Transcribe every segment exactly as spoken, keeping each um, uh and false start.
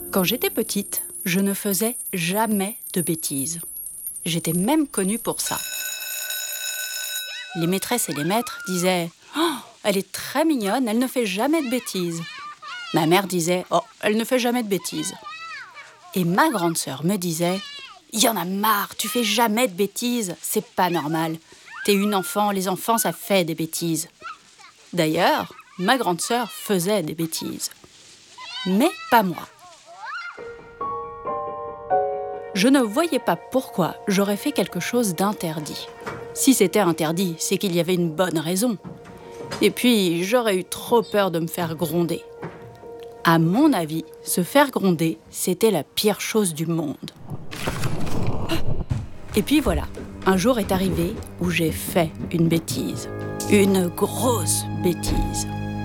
Quand j'étais petite, je ne faisais jamais de bêtises. J'étais même connue pour ça. Les maîtresses et les maîtres disaient « Oh, elle est très mignonne, elle ne fait jamais de bêtises. » Ma mère disait « Oh, elle ne fait jamais de bêtises. » Et ma grande sœur me disait « Il y en a marre, tu fais jamais de bêtises, c'est pas normal. T'es une enfant, les enfants, ça fait des bêtises. » D'ailleurs, ma grande sœur faisait des bêtises. Mais pas moi. Je ne voyais pas pourquoi j'aurais fait quelque chose d'interdit. Si c'était interdit, c'est qu'il y avait une bonne raison. Et puis, j'aurais eu trop peur de me faire gronder. À mon avis, se faire gronder, c'était la pire chose du monde. Et puis voilà, un jour est arrivé où j'ai fait une bêtise. Une grosse bêtise.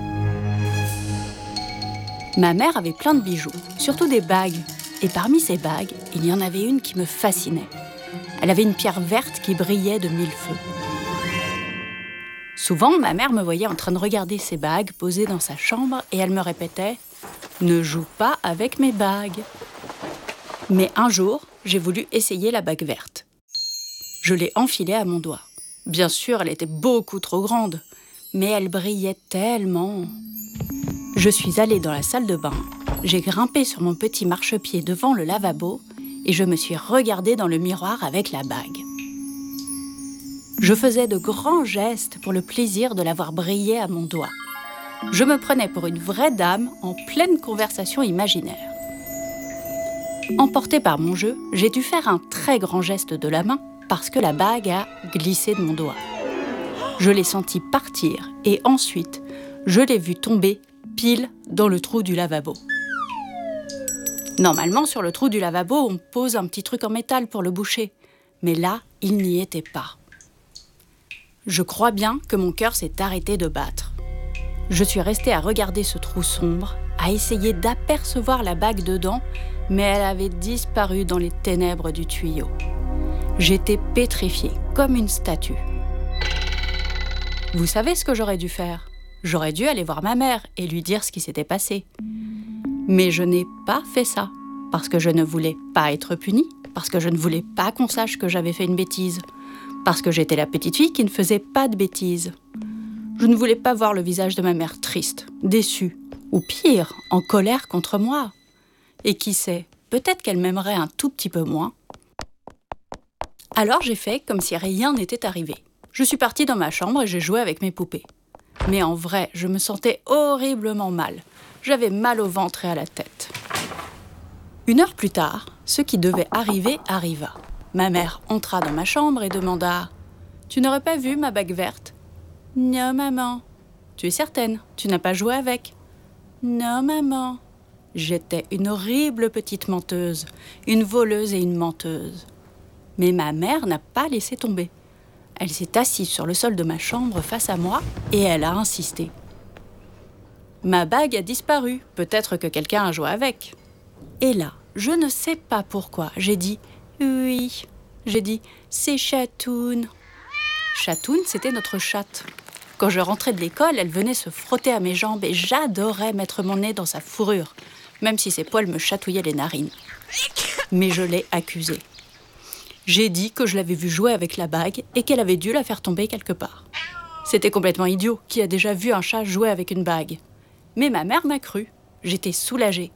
Ma mère avait plein de bijoux, surtout des bagues. Et parmi ces bagues, il y en avait une qui me fascinait. Elle avait une pierre verte qui brillait de mille feux. Souvent, ma mère me voyait en train de regarder ces bagues posées dans sa chambre et elle me répétait « Ne joue pas avec mes bagues !» Mais un jour, j'ai voulu essayer la bague verte. Je l'ai enfilée à mon doigt. Bien sûr, elle était beaucoup trop grande, mais elle brillait tellement. Je suis allée dans la salle de bain. J'ai grimpé sur mon petit marchepied devant le lavabo et je me suis regardée dans le miroir avec la bague. Je faisais de grands gestes pour le plaisir de la voir briller à mon doigt. Je me prenais pour une vraie dame en pleine conversation imaginaire. Emportée par mon jeu, j'ai dû faire un très grand geste de la main parce que la bague a glissé de mon doigt. Je l'ai sentie partir et ensuite, je l'ai vue tomber pile dans le trou du lavabo. Normalement, sur le trou du lavabo, on pose un petit truc en métal pour le boucher. Mais là, il n'y était pas. Je crois bien que mon cœur s'est arrêté de battre. Je suis restée à regarder ce trou sombre, à essayer d'apercevoir la bague dedans, mais elle avait disparu dans les ténèbres du tuyau. J'étais pétrifiée, comme une statue. Vous savez ce que j'aurais dû faire ? J'aurais dû aller voir ma mère et lui dire ce qui s'était passé. Mais je n'ai pas fait ça, parce que je ne voulais pas être punie, parce que je ne voulais pas qu'on sache que j'avais fait une bêtise, parce que j'étais la petite fille qui ne faisait pas de bêtises. Je ne voulais pas voir le visage de ma mère triste, déçue, ou pire, en colère contre moi. Et qui sait, peut-être qu'elle m'aimerait un tout petit peu moins. Alors j'ai fait comme si rien n'était arrivé. Je suis partie dans ma chambre et j'ai joué avec mes poupées. Mais en vrai, je me sentais horriblement mal. J'avais mal au ventre et à la tête. Une heure plus tard, ce qui devait arriver arriva. Ma mère entra dans ma chambre et demanda « Tu n'aurais pas vu ma bague verte ?»« Non, maman. »« Tu es certaine, tu n'as pas joué avec ?»« Non, maman. » J'étais une horrible petite menteuse, une voleuse et une menteuse. Mais ma mère n'a pas laissé tomber. Elle s'est assise sur le sol de ma chambre face à moi et elle a insisté. Ma bague a disparu, peut-être que quelqu'un a joué avec. Et là, je ne sais pas pourquoi, j'ai dit « Oui ». J'ai dit « C'est Chatoun ». Chatoun, c'était notre chatte. Quand je rentrais de l'école, elle venait se frotter à mes jambes et j'adorais mettre mon nez dans sa fourrure, même si ses poils me chatouillaient les narines. Mais je l'ai accusée. J'ai dit que je l'avais vue jouer avec la bague et qu'elle avait dû la faire tomber quelque part. C'était complètement idiot, qui a déjà vu un chat jouer avec une bague. Mais ma mère m'a cru. J'étais soulagée.